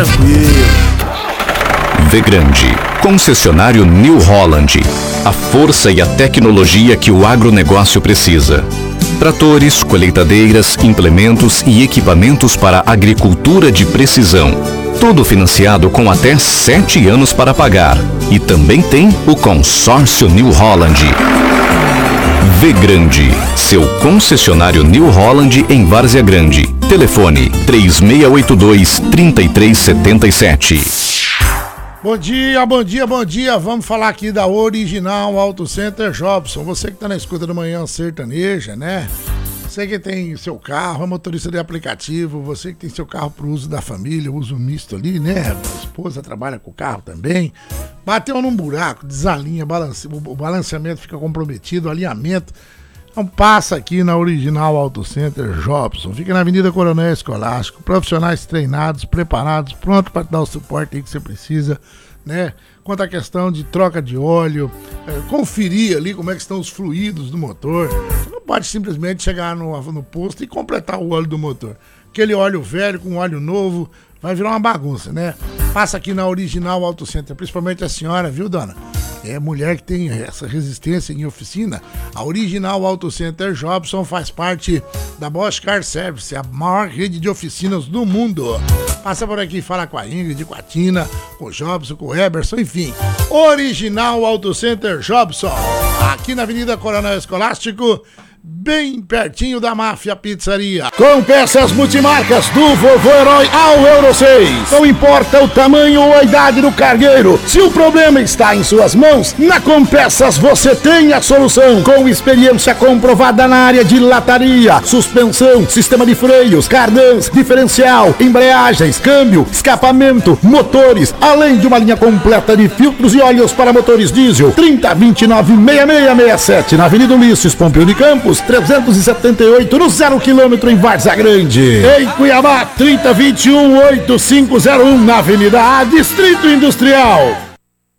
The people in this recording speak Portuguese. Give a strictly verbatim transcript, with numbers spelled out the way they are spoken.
Vegrande, concessionário New Holland. A força e a tecnologia que o agronegócio precisa. Tratores, colheitadeiras, implementos e equipamentos para agricultura de precisão. Tudo financiado com até sete anos para pagar. E também tem o consórcio New Holland. Vegrande, seu concessionário New Holland em Várzea Grande. Telefone três seis oito dois, três três sete sete. Bom dia, bom dia, bom dia. Vamos falar aqui da Original Auto Center Jobson. Você que está na escuta da Manhã Sertaneja, né? Você que tem seu carro, é motorista de aplicativo, você que tem seu carro para o uso da família, uso misto ali, né? A esposa trabalha com o carro também. Bateu num buraco, desalinha, balance... o balanceamento fica comprometido, o alinhamento. Então passa aqui na Original Auto Center Jobson. Fica na Avenida Coronel Escolástico. Profissionais treinados, preparados, prontos para dar o suporte aí que você precisa, né? Quanto à questão de troca de óleo, é, conferir ali como é que estão os fluidos do motor. Você não pode simplesmente chegar no, no posto e completar o óleo do motor. Aquele óleo velho com óleo novo vai virar uma bagunça, né? Passa aqui na Original Auto Center, principalmente a senhora, viu, dona? É mulher que tem essa resistência em oficina. A Original Auto Center Jobson faz parte da Bosch Car Service, a maior rede de oficinas do mundo. Passa por aqui e fala com a Ingrid, com a Tina, com o Jobson, com o Eberson, enfim. Original Auto Center Jobson, aqui na Avenida Coronel Escolástico, bem pertinho da Máfia Pizzaria. Com peças multimarcas do Vovô Herói ao Euro seis. Não importa o tamanho ou a idade do cargueiro, se o problema está em suas mãos, na Compeças você tem a solução. Com experiência comprovada na área de lataria, suspensão, sistema de freios, cardãs, diferencial, embreagens, câmbio, escapamento, motores, além de uma linha completa de filtros e óleos para motores diesel. trinta, vinte e nove, sessenta e seis sessenta e sete na Avenida Ulisses Pompeu de Campos, trezentos e setenta e oito no zero quilômetro em Várzea Grande. Em Cuiabá, trinta, vinte e um, oitenta e cinco zero um na Avenida A, Distrito Industrial.